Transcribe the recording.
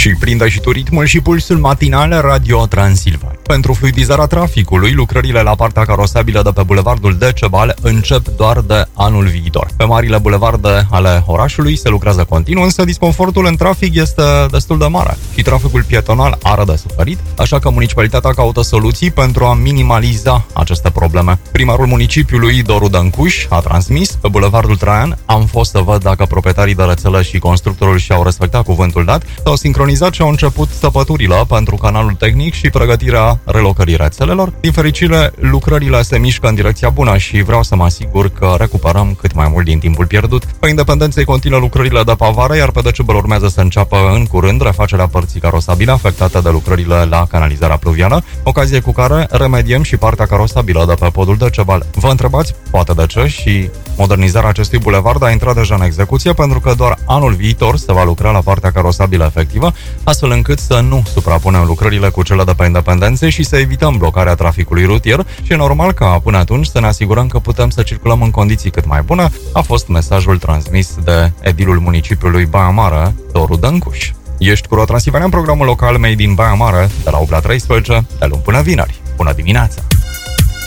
și prinde și tu ritmul și pulsul matinal Radio Transilvania. Pentru fluidizarea traficului, lucrările la partea carosabilă de pe bulevardul Decebal încep doar de anul viitor. Pe marile bulevarde ale orașului se lucrează continuu, însă disconfortul în trafic este destul de mare și traficul pietonal are de suferit, așa că municipalitatea caută soluții pentru a minimaliza aceste probleme. Primarul municipiului, Doru Dăncuș, a transmis: pe bulevardul Traian am fost să văd dacă proprietarii de rețele și constructorul și-au respectat cuvântul dat, s-au sincronizat și au început săpăturile pentru canalul tehnic și pregătirea relocării rețelelor. Din fericire, lucrările se mișcă în direcția bună și vreau să mă asigur că recuperăm cât mai mult din timpul pierdut. Pe Independenței continuă lucrările de pavare, iar pe Decebal urmează să înceapă în curând refacerea părții carosabile afectate de lucrările la canalizarea pluvială, ocazie cu care remediem și partea carosabilă de pe podul Decebal. Vă întrebați, poate de ce, și modernizarea acestui bulevard a intrat deja în execuție, pentru că doar anul viitor se va lucra la partea carosabilă efectivă, astfel încât să nu suprapunem lucrările cu cele de pe Independențe și să evităm blocarea traficului rutier și e normal ca până atunci să ne asigurăm că putem să circulăm în condiții cât mai bune, a fost mesajul transmis de edilul municipiului Baia Mare, Doru Dăncuș. Ești cu Ro Transilvania în programul local Made in Baia Mare, de la 8 la 13, de luni până vineri. Bună dimineața!